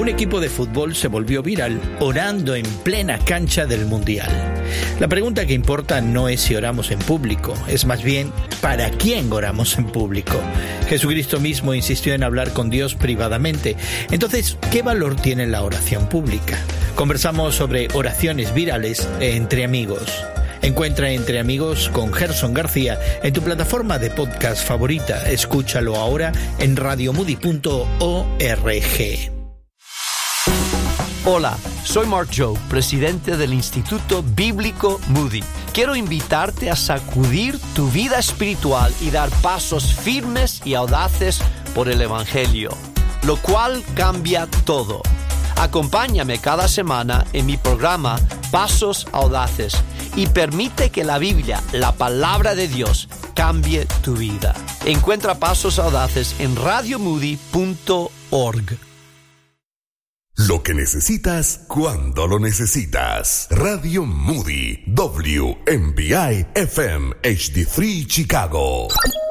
Un equipo de fútbol se volvió viral orando en plena cancha del Mundial. La pregunta que importa no es si oramos en público, es más bien ¿para quién oramos en público? Jesucristo mismo insistió en hablar con Dios privadamente. Entonces, ¿qué valor tiene la oración pública? Conversamos sobre oraciones virales entre amigos. Encuentra Entre Amigos con Gerson García en tu plataforma de podcast favorita. Escúchalo ahora en radiomoody.org. Hola, soy Mark Joe, presidente del Instituto Bíblico Moody. Quiero invitarte a sacudir tu vida espiritual y dar pasos firmes y audaces por el Evangelio, lo cual cambia todo. Acompáñame cada semana en mi programa Pasos Audaces y permite que la Biblia, la palabra de Dios, cambie tu vida. Encuentra Pasos Audaces en radiomoody.org. Lo que necesitas cuando lo necesitas. Radio Moody, WMBI FM HD3 Chicago.